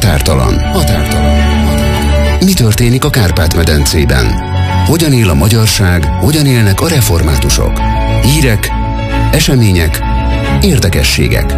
Határtalan. Mi történik a Kárpát-medencében? Hogyan él a magyarság, hogyan élnek a reformátusok? Hírek, események, érdekességek.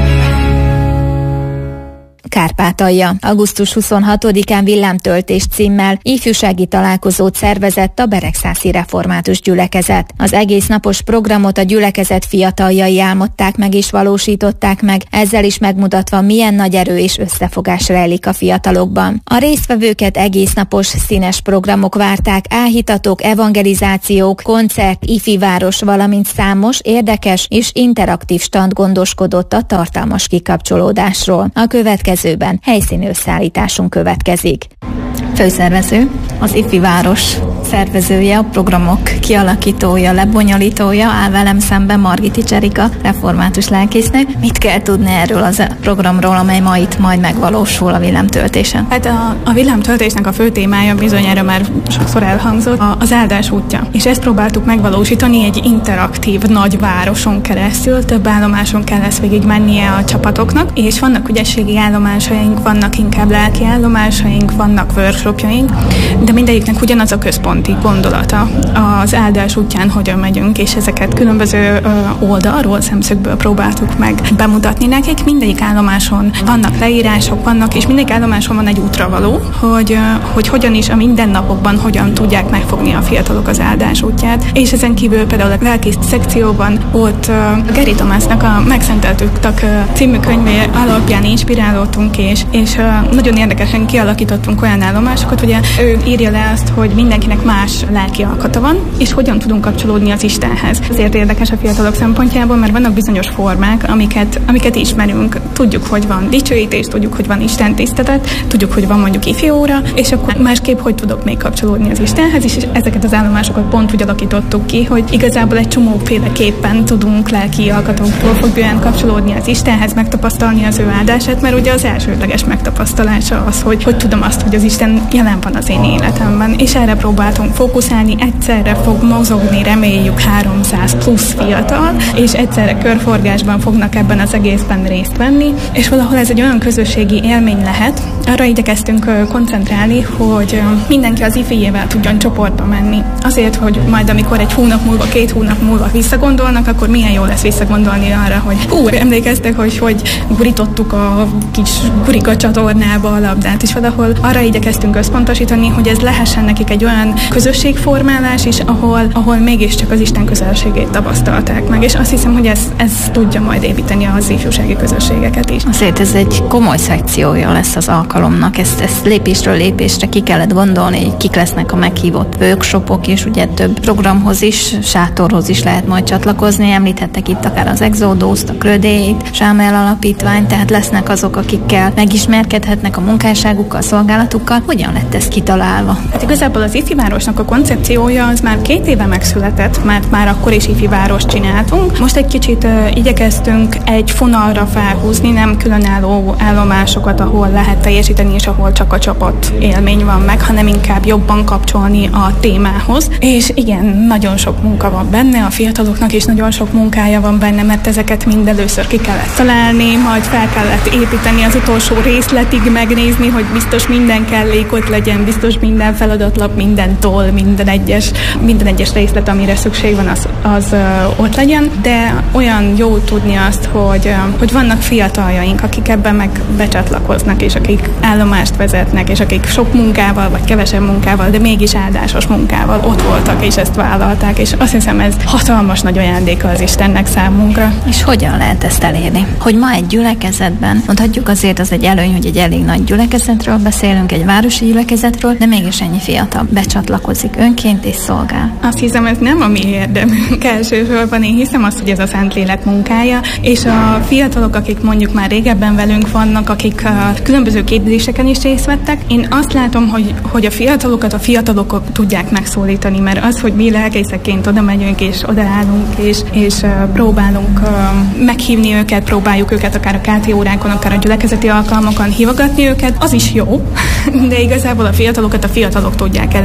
Kárpátalja. Augusztus 26-án villámtöltés címmel ifjúsági találkozót szervezett a Beregszászi Református Gyülekezet. Az egész napos programot a gyülekezet fiataljai álmodták meg és valósították meg, ezzel is megmutatva, milyen nagy erő és összefogás rejlik a fiatalokban. A résztvevőket egész napos színes programok várták, áhítatók, evangelizációk, koncert, ifiváros, valamint számos érdekes és interaktív stand gondoskodott a tartalmas kikapcsolódásról. A következőben helyszíni összeállításunk következik. Főszervező, az ifiváros szervezője, a programok kialakítója, lebonyolítója, áll velem szemben Margitics Erika, református lelkésznő. Mit kell tudni erről az programról, amely ma itt majd megvalósul a villámtöltésen? Hát a villámtöltésnek a fő témája, bizonyára már sokszor elhangzott, az áldás útja. És ezt próbáltuk megvalósítani egy interaktív nagy városon keresztül, több állomáson kell ezt végig mennie a csapatoknak, és vannak ügyességi állomásaink, vannak inkább lelki állomásaink, vannak workshopjaink, de mindegyiknek ugyanaz a központi gondolata az áldás útján, hogyan megyünk, és ezeket különböző oldalról, szemszögből próbáltuk meg bemutatni nekik. Mindegyik állomáson vannak leírások, és mindegyik állomáson van egy útravaló, hogy hogyan is a mindennapokban hogyan tudják megfogni a fiatalok az áldás útját. És ezen kívül például a lelki szekcióban ott Geri Tamásnak a Megszenteltük című könyve alapján inspirálódtunk, és nagyon érdekesen kialakítottunk olyan állomásokat, ugye ő írja le azt, hogy mindenkinek más lelki alkata van, és hogyan tudunk kapcsolódni az Istenhez. Ezért érdekes a fiatalok szempontjából, mert vannak bizonyos formák, amiket ismerünk. Tudjuk, hogy van dicsőítés, tudjuk, hogy van Isten tisztelet, tudjuk, hogy van mondjuk ifjóra, és akkor másképp hogy tudok még kapcsolódni az Istenhez, és ezeket az állomásokat pont úgy alakítottuk ki, hogy igazából egy csomóféleképpen tudunk lelki alkatoktól függően kapcsolódni az Istenhez, megtapasztalni az ő áldását, mert ugye az elsődleges megtapasztalása az, hogy tudom azt, hogy az Isten jelen van az én életemben, és erre próbáltunk fókuszálni, egyszerre fog mozogni, reméljük 300 plusz fiatal, és egyszerre körforgásban fognak ebben az egészben részt venni, és valahol ez egy olyan közösségi élmény lehet. Arra igyekeztünk koncentrálni, hogy mindenki az ifijével tudjon csoportba menni. Azért, hogy majd amikor egy hónap múlva, 2 hónap múlva visszagondolnak, akkor milyen jó lesz visszagondolni arra, hogy emlékeztek, hogy gurítottuk a kis gurika csatornába a labdát, és valahol arra igyekeztünk összpontosítani, hogy ez lehessen nekik egy olyan közösségformálás is, ahol mégiscsak az Isten közelségét tapasztalták meg, és azt hiszem, hogy ez tudja majd építeni az ifjúsági közösségeket is. Azért ez egy komoly szekciója lesz az alkalomnak, ezt lépésről lépésre ki kellett gondolni, hogy kik lesznek a meghívott workshopok, és ugye több programhoz is, sátorhoz is lehet majd csatlakozni, említhettek itt akár az Exodus-t, a Krödét, Sámuel Alapítvány, tehát lesznek azok, akikkel megismerkedhetnek a munkásságukkal, szolgálatukkal. Hogyan lett ez kitalálva? Hát igazából az ifivárosnak a koncepciója az már 2 éve megszületett, mert már akkor is ifivárost csináltunk. Most egy kicsit igyekeztünk egy fonalra felhúzni, nem különálló állomásokat, ahol lehet teljesíteni, és ahol csak a csapat élmény van meg, hanem inkább jobban kapcsolni a témához. És igen, nagyon sok munka van benne, a fiataloknak is nagyon sok munkája van benne, mert ezeket mind először ki kellett találni, majd fel kellett építeni az utolsó részletig, megnézni, hogy biztos minden kellék ott legyen, biztos minden feladatlap, minden toll, minden egyes részlet, amire szükség van, az ott legyen, de olyan jó tudni azt, hogy vannak fiataljaink, akik ebben meg becsatlakoznak, és akik állomást vezetnek, és akik sok munkával, vagy kevesebb munkával, de mégis áldásos munkával ott voltak, és ezt vállalták, és azt hiszem, ez hatalmas nagy ajándéka az Istennek számunkra. És hogyan lehet ezt elérni? Hogy ma egy gyülekezetben, mondhatjuk azért az egy előny, hogy egy elég nagy gyülekezetről beszélünk, egy városi gyülekezetről, de mégis ennyi fiatal becsatlakozik önként és szolgál. Azt hiszem, ez nem a mi érdemünk elsősorban. Én hiszem azt, hogy ez a Szentlélek munkája, és a fiatalok, akik mondjuk már régebben velünk vannak, akik különböző képzéseken is részt vettek, én azt látom, hogy a fiatalokat a fiatalok tudják megszólítani, mert az, hogy mi lelkészekként oda megyünk, és odaállunk, és próbálunk meghívni őket, próbáljuk őket akár a KT órákon, akár a gyülekezeti alkalmakon hívogatni őket, az is jó, de igazából a fiatalokat a fiatalok tudják elérni, és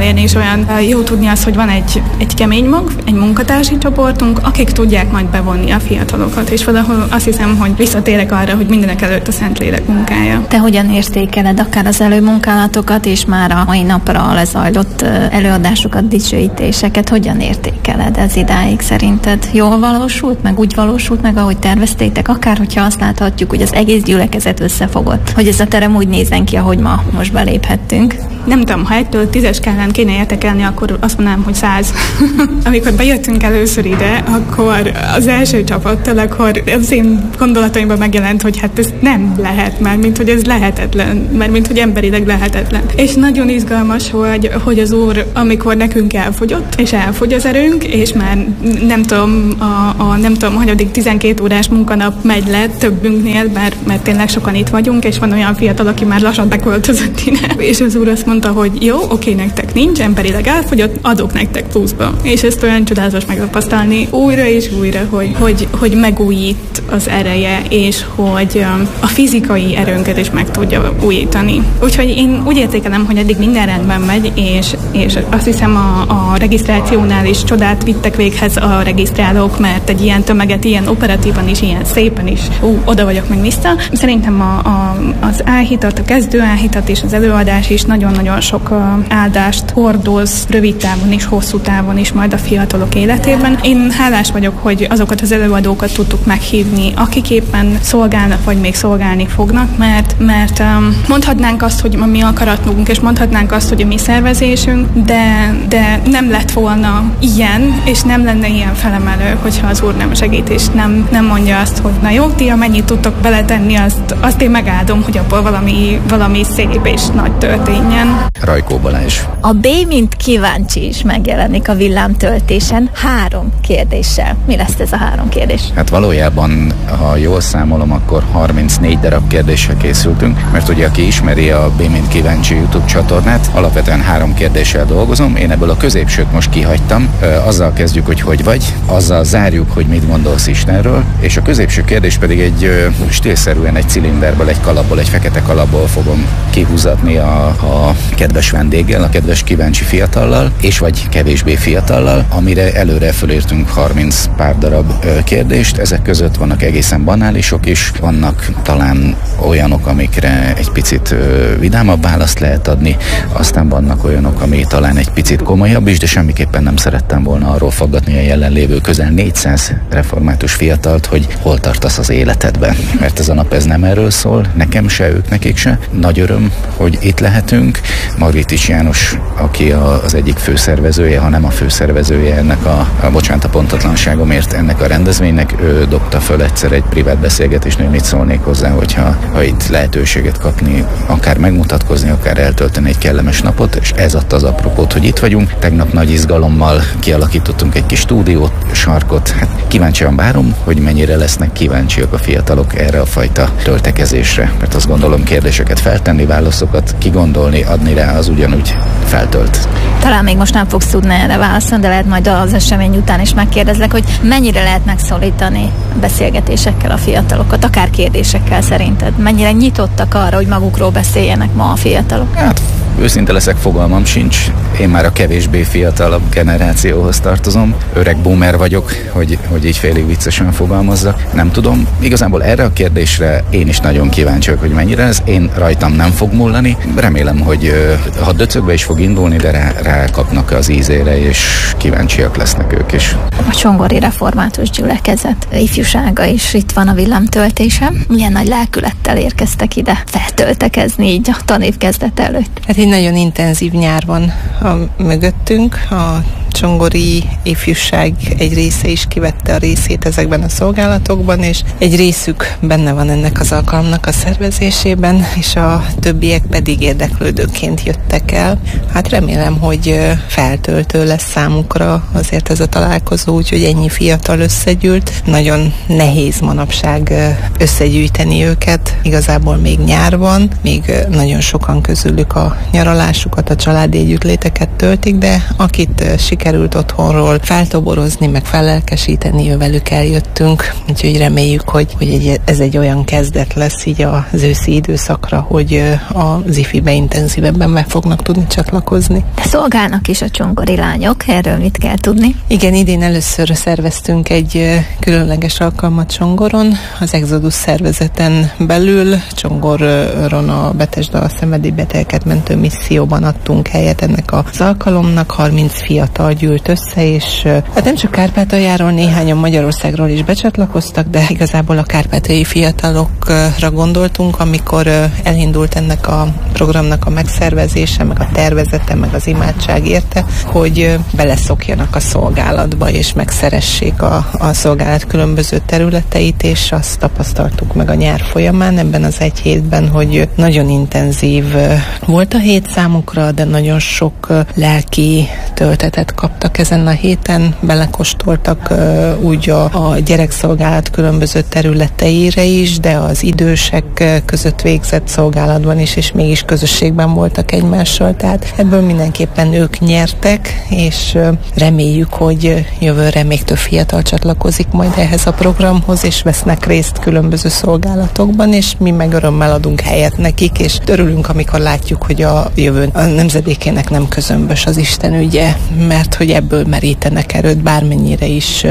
olyan jó tudni azt, hogy van egy kemény mag, egy munkatársi csoportunk, akik tudják majd bevonni a fiatalokat, és valahol azt hiszem, hogy visszatérek arra, hogy mindenek előtt a Szentlélek munkája. Te hogyan értékeled akár az előmunkálatokat, és már a mai napra lezajlott előadásokat, dicsőítéseket, hogyan értékeled ez idáig szerinted? Jól valósult meg, úgy valósult meg, ahogy terveztétek, akár hogyha azt láthatjuk, hogy az egész gyülekezet összefogott, hogy ez a terem úgy nézzen ki, ahogy ma most beléphettünk? Nem tudom, ha 1-től 10-es skálán kéne értékelni, akkor azt mondanám, hogy 100. Amikor bejöttünk először ide, akkor az első csapattal, akkor az én gondolataimban megjelent, hogy hát ez nem lehet, mert mint hogy ez lehetetlen, mert mint hogy emberileg lehetetlen. És nagyon izgalmas, hogy az Úr, amikor nekünk elfogyott, és elfogy az erőnk, és már nem tudom, hogy addig 12 órás munkanap megy le többünknél, mert tényleg sokan itt vagyunk, és van olyan fiatal, aki már lassan beköltözött ide. És az Úr azt mondta, hogy jó, oké, nektek nincs, emberileg elfogyott, adok nektek pluszba. És ezt olyan csodálatos megtapasztalni újra és újra, hogy megújít az ereje, és hogy a fizikai erőnket is meg tudja újítani. Úgyhogy én úgy értékelem, hogy eddig minden rendben megy, és azt hiszem a regisztrációnál is csodát vittek véghez a regisztrálók, mert egy ilyen tömeget, ilyen operatívan is, ilyen szépen is, oda vagyok meg vissza. Szerintem az álhitat, a kezdő álhitat és az előadás is nagyon-nagyon sok áldást hordoz rövid távon is, hosszú távon is majd a fiatalok életében. Én hálás vagyok, hogy azokat az előadókat tudtuk meghívni, akik éppen szolgálnak, vagy még szolgálni fognak, mert mondhatnánk azt, hogy a mi akaratunk, és mondhatnánk azt, hogy a mi szervezésünk, de nem lett volna ilyen, és nem lenne ilyen felemelő, hogyha az Úr nem segít, és nem mondja azt, hogy na jó, ti amennyit tudtok beletenni, azt én megáldom, hogy abból valami szép és nagy történjen. Rajkó Balázs. A B mint kíváncsi is megjelenik a villámtöltésen 3 kérdéssel. Mi lesz ez a 3 kérdés? Hát valójában, ha jól számolom, akkor 34 darab kérdéssel készültünk, mert ugye aki ismeri a B mint kíváncsi YouTube csatornát, alapvetően 3 kérdéssel dolgozom. Én ebből a középsőt most kihagytam. Azzal kezdjük, hogy vagy, azzal zárjuk, hogy mit gondolsz Istenről, és a középső kérdés pedig egy stílszerűen egy cilinderből, egy kalapból, egy fekete kalapból fogom kihúzatni a kedves vendéggel, a kedves kíváncsi fiatallal, és vagy kevésbé fiatallal, amire előre fölírtunk 30 pár darab kérdést. Ezek között vannak egészen banálisok is, vannak talán olyanok, amikre egy picit vidámabb választ lehet adni, aztán vannak olyanok, ami talán egy picit komolyabb is, de semmiképpen nem szerettem volna arról faggatni a jelenlévő közel 400 református fiatalt, hogy hol tartasz az életedben. Mert ez a nap ez nem erről szól, nekem se, ők nekik se. Nagy öröm, hogy itt lehetünk. Margitics János, aki az egyik főszervezője, ha nem a főszervezője ennek bocsánat a pontatlanságomért ennek a rendezvénynek, ő dobta föl egyszer egy privát beszélgetésnél, mit szólnék hozzá, hogyha itt lehetőséget kapni, akár megmutatkozni, akár eltölteni egy kellemes napot, és ez adta az apropót, hogy itt vagyunk. Tegnap nagy izgalommal kialakítottunk egy kis stúdiót, sarkot. Hát kíváncsian várom, hogy mennyire lesznek kíváncsiak a fiatalok erre a fajta töltekezésre, mert azt gondolom, kérdéseket feltenni, válaszokat kigondolni, adni rá, az ugyanúgy feltölt. Talán még most nem fogsz tudni erre válaszolni, de lehet majd az esemény után is megkérdezlek, hogy mennyire lehet megszólítani beszélgetésekkel a fiatalokat, akár kérdésekkel szerinted? Mennyire nyitottak arra, hogy magukról beszéljenek ma a fiatalok? Hát őszinte leszek, fogalmam sincs. Én már a kevésbé fiatalabb generációhoz tartozom. Öreg boomer vagyok, hogy így félig viccesen fogalmazzak. Nem tudom. Igazából erre a kérdésre én is nagyon kíváncsi vagyok, hogy mennyire ez. Én rajtam nem fog múlani. Remélem, hogy ha döcögbe is fog indulni, de rákapnak az ízére, és kíváncsiak lesznek ők is. A Csongori Református Gyülekezet ifjúsága is itt van a villámtöltésen. Milyen nagy lelkülettel érkeztek ide feltöltekezni így a tanév kezdete előtt? Hát egy nagyon intenzív nyár van mögöttünk. A csongori ifjúság egy része is kivette a részét ezekben a szolgálatokban, és egy részük benne van ennek az alkalomnak a szervezésében, és a többiek pedig érdeklődőként jöttek el. Hát remélem, hogy feltöltő lesz számukra azért ez a találkozó, úgyhogy ennyi fiatal összegyűlt. Nagyon nehéz manapság összegyűjteni őket, igazából még nyár van, még nagyon sokan közülük a nyaralásukat, a családi együttléteket töltik, de akit sikerül sikerült otthonról feltoborozni, meg fellelkesíteni, velük eljöttünk, úgyhogy reméljük, hogy ez egy olyan kezdet lesz így az őszi időszakra, hogy az ifibe intenzívebben meg fognak tudni csatlakozni. De szolgálnak is a csongori lányok, erről mit kell tudni? Igen, idén először szerveztünk egy különleges alkalmat Csongoron, az Exodus szervezeten belül. Csongoron a Betesda szenvedélybetegeket mentő misszióban adtunk helyet ennek az alkalomnak, 30 fiatal gyűlt össze, és hát nem csak Kárpátaljáról, néhányan Magyarországról is becsatlakoztak, de igazából a kárpátaljai fiatalokra gondoltunk, amikor elindult ennek a programnak a megszervezése, meg a tervezete, meg az imádság érte, hogy beleszokjanak a szolgálatba, és megszeressék a szolgálat különböző területeit, és azt tapasztaltuk meg a nyár folyamán ebben az egy hétben, hogy nagyon intenzív volt a hét számukra, de nagyon sok lelki töltetet kaptak ezen a héten, belekóstoltak úgy a gyerekszolgálat különböző területeire is, de az idősek között végzett szolgálatban is, és mégis közösségben voltak egymással, tehát ebből mindenképpen ők nyertek, és reméljük, hogy jövőre még több fiatal csatlakozik majd ehhez a programhoz, és vesznek részt különböző szolgálatokban, és mi meg örömmel adunk helyet nekik, és örülünk, amikor látjuk, hogy a jövő a nemzedékének nem közömbös az Isten ügye, mert hogy ebből merítenek erőt, bármennyire is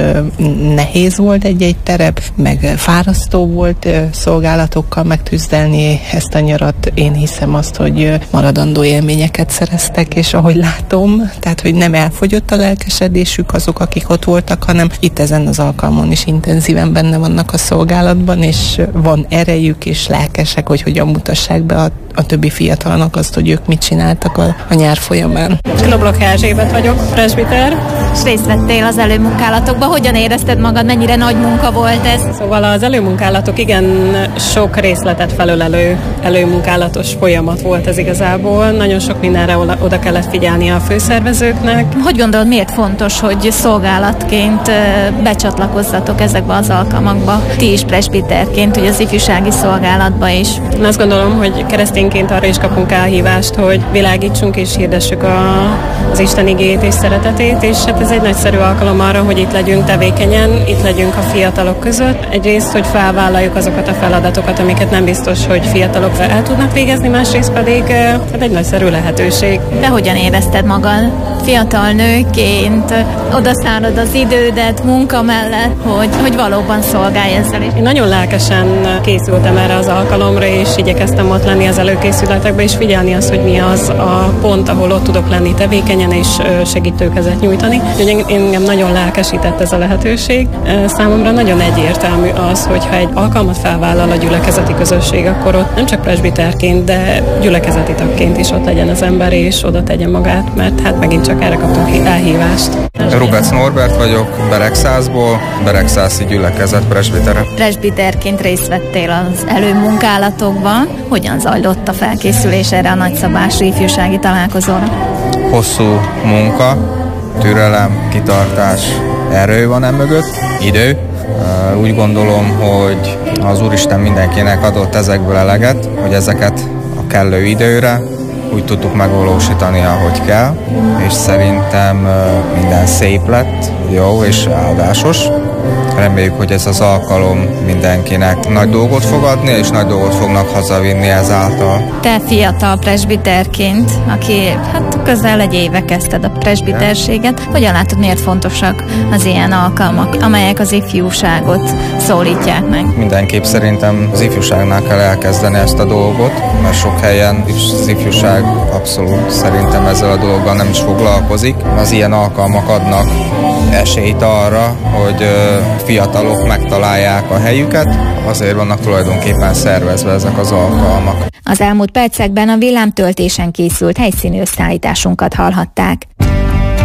nehéz volt egy-egy terep, meg fárasztó volt szolgálatokkal megtűzdelni ezt a nyarat. Én hiszem azt, hogy maradandó élményeket szereztek, és ahogy látom, tehát, hogy nem elfogyott a lelkesedésük azok, akik ott voltak, hanem itt ezen az alkalmon is intenzíven benne vannak a szolgálatban, és van erejük, és lelkesek, hogy hogyan mutassák be a többi fiatalnak azt, hogy ők mit csináltak a nyár folyamán. Knoblach Erzsébet vagyok, presbiter. És részt vettél az előmunkálatokban. Hogyan érezted magad, mennyire nagy munka volt ez? Szóval az előmunkálatok igen sok részletet felölelő előmunkálatos folyamat volt ez igazából. Nagyon sok mindenre oda kellett figyelni a főszervezőknek. Hogy gondolod, miért fontos, hogy szolgálatként becsatlakozzatok ezekbe az alkalmakba? Ti is presbiterként, hogy az ifjúsági szolgálatba is. Én azt gondolom, hogy keresztényként arra is kapunk elhívást, hogy világítsunk és hirdessük az Isten igéjét és szeretetét, és hát ez egy nagyszerű alkalom arra, hogy itt legyünk tevékenyen, itt legyünk a fiatalok között. Egyrészt, hogy felvállaljuk azokat a feladatokat, amiket nem biztos, hogy fiatalok el tudnak végezni, másrészt pedig hát egy nagyszerű lehetőség. De hogyan érezted magad fiatal nőként? Odaszánod az idődet munka mellett, hogy valóban szolgálj ezzel is. Én nagyon lelkesen készültem erre az alkalomra, és igyekeztem ott lenni az előkészületekben, és figyelni azt, hogy mi az a pont, ahol ott tudok lenni tevékenyen, és segítőkezet nyújtani. Engem nagyon lelkesített ez a lehetőség. Számomra nagyon egyértelmű az, hogyha egy alkalmat felvállal a gyülekezeti közösség, akkor ott nem csak presbiterként, de gyülekezeti tagként is ott legyen az ember, és oda tegye magát, mert hát megint csak erre kaptunk elhívást. Rubec Norbert vagyok, Beregszászból, Beregszászi gyülekezet presbitere. Presbiterként részt vettél az előmunkálatokban. Hogyan zajlott a felkészülés erre a nagyszabású ifjúsági találkozóra? Hosszú munka, türelem, kitartás, erő van mögött, idő. Úgy gondolom, hogy az Úristen mindenkinek adott ezekből eleget, hogy ezeket a kellő időre úgy tudtuk megvalósítani, ahogy kell, és szerintem minden szép lett, jó és áldásos. Reméljük, hogy ez az alkalom mindenkinek nagy dolgot fog adni, és nagy dolgot fognak hazavinni ezáltal. Te fiatal presbiterként, aki hát közel egy éve kezdted a presbiterséget, hogyan látod, miért fontosak az ilyen alkalmak, amelyek az ifjúságot szólítják meg? Mindenképp szerintem az ifjúságnál kell elkezdeni ezt a dolgot, mert sok helyen az ifjúság abszolút szerintem ezzel a dologgal nem is foglalkozik. Az ilyen alkalmak adnak esélyt arra, hogy fiatalok megtalálják a helyüket, azért vannak tulajdonképpen szervezve ezek az alkalmak. Az elmúlt percekben a villámtöltésen készült helyszíni összeállításunkat hallhatták.